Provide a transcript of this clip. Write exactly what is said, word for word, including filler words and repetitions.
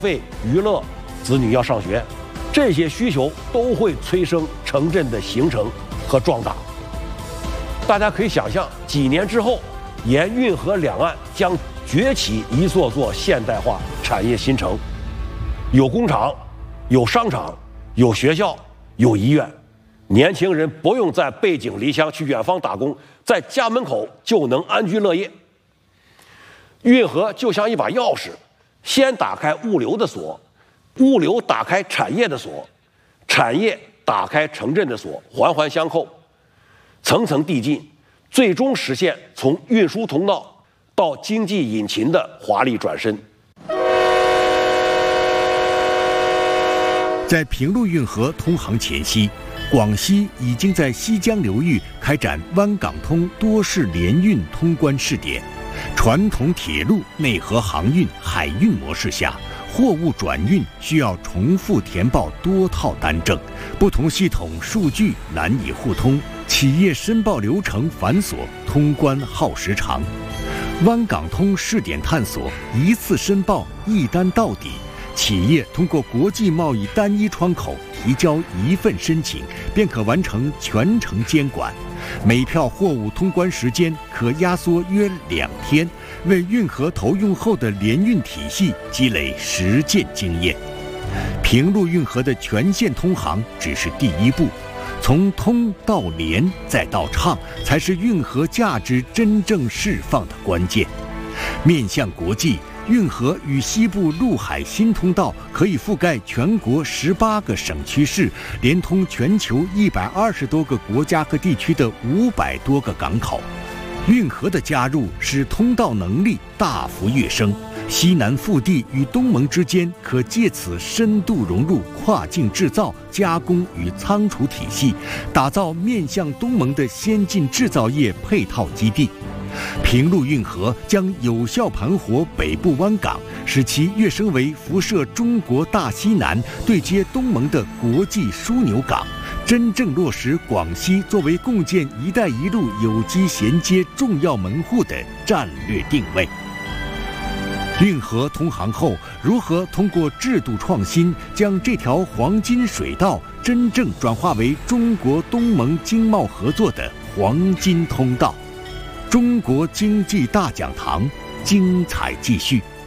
费、娱乐，子女要上学，这些需求都会催生城镇的形成和壮大。大家可以想象，几年之后，沿运河两岸将崛起一座座现代化产业新城，有工厂，有商场，有学校，有医院。年轻人不用再背井离乡去远方打工，在家门口就能安居乐业。运河就像一把钥匙，先打开物流的锁，物流打开产业的锁，产业打开城镇的锁，环环相扣，层层递进，最终实现从运输通道到经济引擎的华丽转身。 在平陆运河通航前夕，广西已经在西江流域开展湾港通多式联运通关试点。传统铁路内河航运、海运模式下，货物转运需要重复填报多套单证，不同系统数据难以互通，企业申报流程繁琐，通关耗时长。湾港通试点探索一次申报一单到底，企业通过国际贸易单一窗口提交一份申请，便可完成全程监管。每票货物通关时间可压缩约两天，为运河投用后的联运体系积累实践经验。平陆运河的全线通航只是第一步，从通到联再到畅，才是运河价值真正释放的关键。面向国际，运河与西部陆海新通道可以覆盖全国十八个省区市，连通全球一百二十多个国家和地区的五百多个港口。运河的加入使通道能力大幅跃升，西南腹地与东盟之间可借此深度融入跨境制造、加工与仓储体系，打造面向东盟的先进制造业配套基地。平陆运河将有效盘活北部湾港，使其跃升为辐射中国大西南、对接东盟的国际枢纽港，真正落实广西作为共建“一带一路”有机衔接重要门户的战略定位。运河通航后，如何通过制度创新，将这条黄金水道真正转化为中国东盟经贸合作的黄金通道？中国经济大讲堂，精彩继续。